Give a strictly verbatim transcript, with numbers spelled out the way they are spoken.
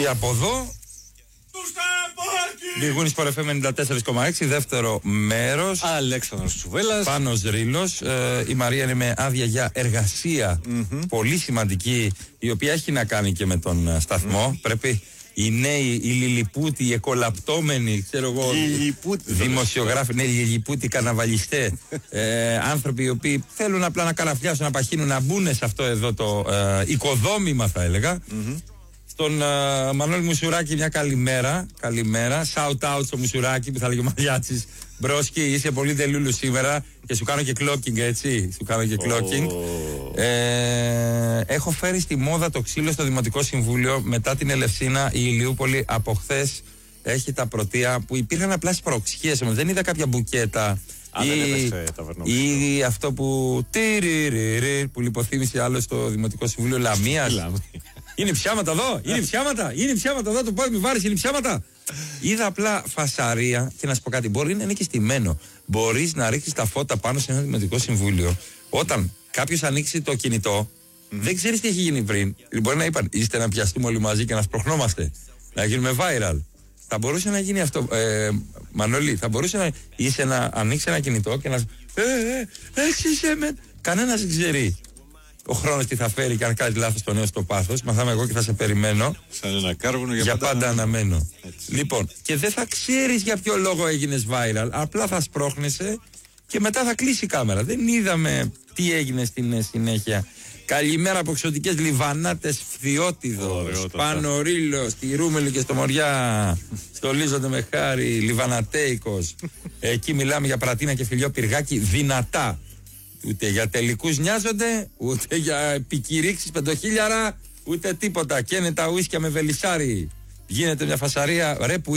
Και από εδώ Μπιγούνι Sport εφ εμ ενενήντα τέσσερα κόμμα έξι, δεύτερο μέρος. Αλέξανδρος Τσουβέλλας. Πάνος Ρήλος. Ε, η Μαρία είναι με άδεια για εργασία. Mm-hmm. Πολύ σημαντική, η οποία έχει να κάνει και με τον uh, σταθμό. Mm-hmm. Πρέπει οι νέοι, οι λιλιπούτοι, οι εκολαπτώμενοι, ξέρω εγώ, δημοσιογράφοι, ναι, οι λιλιπούτοι καναβαλιστές, ε, άνθρωποι οι οποίοι θέλουν απλά να καραφιάσουν, να παχύνουν, να μπουν σε αυτό εδώ το ε, οικοδόμημα, θα έλεγα. Mm-hmm. Στον uh, Μανώλη Μουσουράκη μια καλημέρα. Καλημέρα. Shout out στο Μουσουράκη που θα λέγει ο Μαριάτσης. Μπρόσκι, είσαι πολύ τελούλου σήμερα και σου κάνω και clocking, έτσι. Σου κάνω και clocking. Oh. Ε, έχω φέρει στη μόδα το ξύλο στο Δημοτικό Συμβούλιο μετά την Ελευσίνα. Η Ηλιούπολη από χθες έχει τα πρωτεία που υπήρχαν απλά στις προξιές. Δεν είδα κάποια μπουκέτα. Α, ή, ή αυτό που τυριριρι, που λιποθύμησε άλλο στο Δημοτικό Συμβούλιο Λαμίας. Είναι ψιάματα εδώ, είναι ψιάματα, είναι ψιάματα εδώ, το πόδι μη βάρεις, είναι ψιάματα. Είδα απλά φασαρία και να σου πω κάτι, μπορεί να είναι και στημένο. Μπορείς να ρίξεις τα φώτα πάνω σε ένα Δημοτικό Συμβούλιο. Όταν κάποιος ανοίξει το κινητό, mm-hmm. δεν ξέρεις τι έχει γίνει πριν. Μπορεί να είπαν, είστε να πιαστούμε όλοι μαζί και να σπροχνόμαστε, να γίνουμε viral. Θα μπορούσε να γίνει αυτό, ε, Μανώλη, θα μπορούσε να είσαι να ανοίξει ένα κινητό και να σου ε, ε, έτσι είσαι με... Κανένας δεν ξέρει ο χρόνος τι θα φέρει και αν κάνει λάθος το νέο στο πάθος. Μαθάμε εγώ και θα σε περιμένω. Σαν ένα κάργουνο για, για πάντα, πάντα αναμένω. Έτσι. Λοιπόν, και δεν θα ξέρεις για ποιο λόγο έγινες viral. Απλά θα σπρώχνεσαι και μετά θα κλείσει η κάμερα. Δεν είδαμε τι έγινε στην συνέχεια. Καλημέρα από εξωτικές Λιβανάτες, Φθιώτιδος, Πανορίλος, στη Ρούμελη και στο Μοριά. Στολίζονται με χάρη, Λιβανατέικος. Εκεί μιλάμε για πρατίνα και φιλιό πυργάκι δυνατά. Ούτε για τελικούς νοιάζονται, ούτε για επικηρύξεις πεντοχίλιαρα, ούτε τίποτα. Καίνε τα ουίσκια με βελισσάρι. Γίνεται μια φασαρία, ρε που